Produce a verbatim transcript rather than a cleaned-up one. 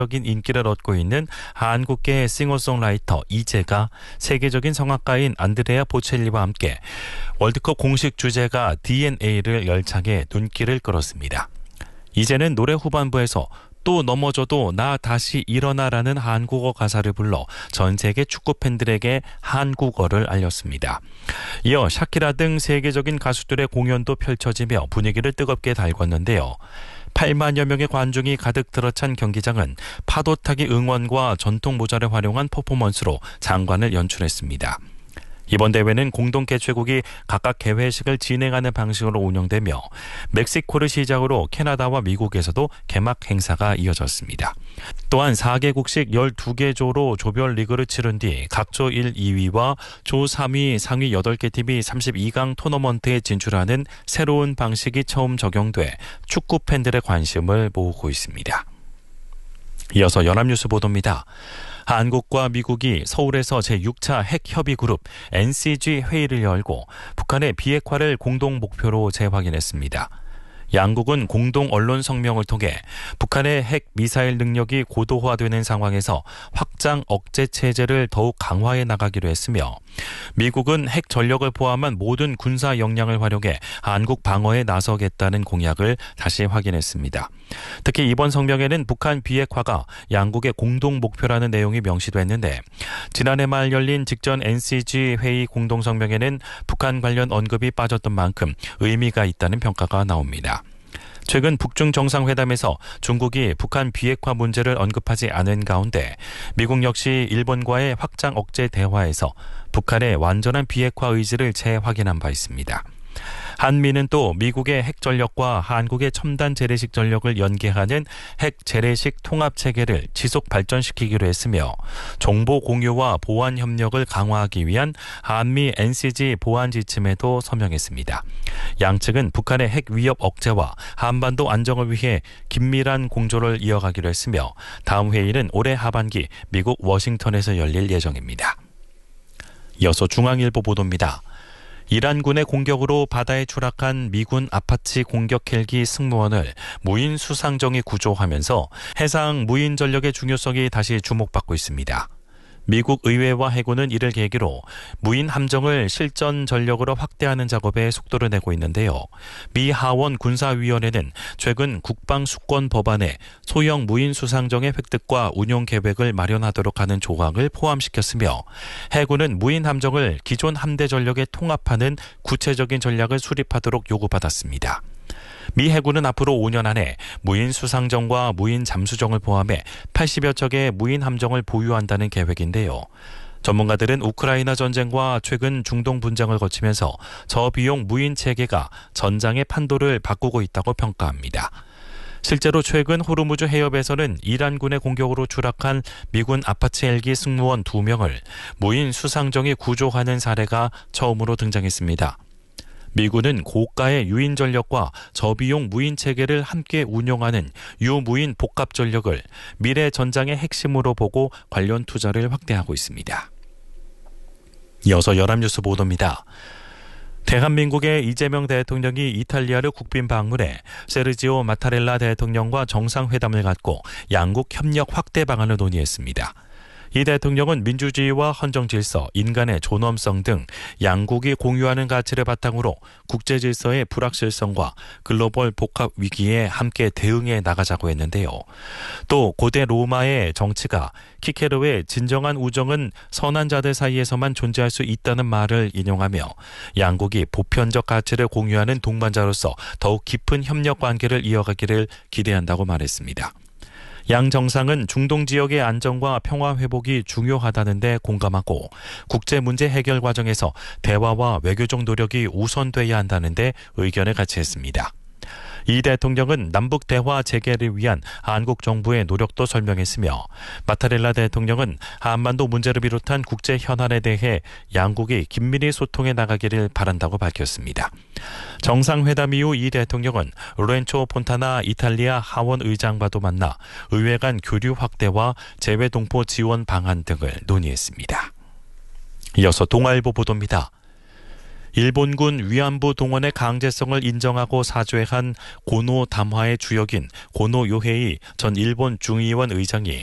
적인 인기를 얻고 있는 한국계의 싱어송라이터 이재가 세계적인 성악가인 안드레아 보첼리와 함께 월드컵 공식 주제가 디엔에이를 열창해 눈길을 끌었습니다. 이제는 노래 후반부에서 또 넘어져도 나 다시 일어나라는 한국어 가사를 불러 전 세계 축구 팬들에게 한국어를 알렸습니다. 이어 샤키라 등 세계적인 가수들의 공연도 펼쳐지며 분위기를 뜨겁게 달궜는데요. 팔만여 명의 관중이 가득 들어찬 경기장은 파도타기 응원과 전통 모자를 활용한 퍼포먼스로 장관을 연출했습니다. 이번 대회는 공동 개최국이 각각 개회식을 진행하는 방식으로 운영되며 멕시코를 시작으로 캐나다와 미국에서도 개막 행사가 이어졌습니다. 또한 사 개국씩 열두 개 조로 조별 리그를 치른 뒤 각 조 일, 이 위와 조 삼 위, 상위 여덟 개 팀이 삼십이 강 토너먼트에 진출하는 새로운 방식이 처음 적용돼 축구 팬들의 관심을 모으고 있습니다. 이어서 연합뉴스 보도입니다. 한국과 미국이 서울에서 제육 차 핵협의그룹 엔씨지 회의를 열고 북한의 비핵화를 공동 목표로 재확인했습니다. 양국은 공동 언론 성명을 통해 북한의 핵 미사일 능력이 고도화되는 상황에서 확장 억제 체제를 더욱 강화해 나가기로 했으며 미국은 핵 전력을 포함한 모든 군사 역량을 활용해 한국 방어에 나서겠다는 공약을 다시 확인했습니다. 특히 이번 성명에는 북한 비핵화가 양국의 공동 목표라는 내용이 명시됐는데 지난해 말 열린 직전 엔씨지 회의 공동 성명에는 북한 관련 언급이 빠졌던 만큼 의미가 있다는 평가가 나옵니다. 최근 북중 정상회담에서 중국이 북한 비핵화 문제를 언급하지 않은 가운데 미국 역시 일본과의 확장 억제 대화에서 북한의 완전한 비핵화 의지를 재확인한 바 있습니다. 한미는 또 미국의 핵 전력과 한국의 첨단 재래식 전력을 연계하는 핵 재래식 통합 체계를 지속 발전시키기로 했으며 정보 공유와 보안 협력을 강화하기 위한 한미 엔씨지 보안 지침에도 서명했습니다. 양측은 북한의 핵 위협 억제와 한반도 안정을 위해 긴밀한 공조를 이어가기로 했으며 다음 회의는 올해 하반기 미국 워싱턴에서 열릴 예정입니다. 이어서 중앙일보 보도입니다. 이란군의 공격으로 바다에 추락한 미군 아파치 공격 헬기 승무원을 무인 수상정이 구조하면서 해상 무인 전력의 중요성이 다시 주목받고 있습니다. 미국 의회와 해군은 이를 계기로 무인 함정을 실전 전력으로 확대하는 작업에 속도를 내고 있는데요. 미 하원 군사위원회는 최근 국방수권 법안에 소형 무인 수상정의 획득과 운용 계획을 마련하도록 하는 조항을 포함시켰으며 해군은 무인 함정을 기존 함대 전력에 통합하는 구체적인 전략을 수립하도록 요구받았습니다. 미 해군은 앞으로 오 년 안에 무인 수상정과 무인 잠수정을 포함해 팔십여 척의 무인 함정을 보유한다는 계획인데요. 전문가들은 우크라이나 전쟁과 최근 중동 분쟁을 거치면서 저비용 무인 체계가 전장의 판도를 바꾸고 있다고 평가합니다. 실제로 최근 호르무즈 해협에서는 이란군의 공격으로 추락한 미군 아파치 헬기 승무원 두 명을 무인 수상정이 구조하는 사례가 처음으로 등장했습니다. 미군은 고가의 유인 전력과 저비용 무인 체계를 함께 운용하는 유무인 복합 전력을 미래 전장의 핵심으로 보고 관련 투자를 확대하고 있습니다. 이어서 연합뉴스 보도입니다. 대한민국의 이재명 대통령이 이탈리아를 국빈 방문해 세르지오 마타렐라 대통령과 정상회담을 갖고 양국 협력 확대 방안을 논의했습니다. 이 대통령은 민주주의와 헌정질서, 인간의 존엄성 등 양국이 공유하는 가치를 바탕으로 국제질서의 불확실성과 글로벌 복합 위기에 함께 대응해 나가자고 했는데요. 또 고대 로마의 정치가 키케로의 진정한 우정은 선한 자들 사이에서만 존재할 수 있다는 말을 인용하며 양국이 보편적 가치를 공유하는 동반자로서 더욱 깊은 협력 관계를 이어가기를 기대한다고 말했습니다. 양 정상은 중동 지역의 안정과 평화 회복이 중요하다는 데 공감하고 국제 문제 해결 과정에서 대화와 외교적 노력이 우선돼야 한다는 데 의견을 같이 했습니다. 이 대통령은 남북 대화 재개를 위한 한국 정부의 노력도 설명했으며 마타렐라 대통령은 한반도 문제를 비롯한 국제 현안에 대해 양국이 긴밀히 소통해 나가기를 바란다고 밝혔습니다. 정상회담 이후 이 대통령은 로렌초 폰타나 이탈리아 하원 의장과도 만나 의회 간 교류 확대와 재외동포 지원 방안 등을 논의했습니다. 이어서 동아일보 보도입니다. 일본군 위안부 동원의 강제성을 인정하고 사죄한 고노 담화의 주역인 고노 요헤이 전 일본 중의원 의장이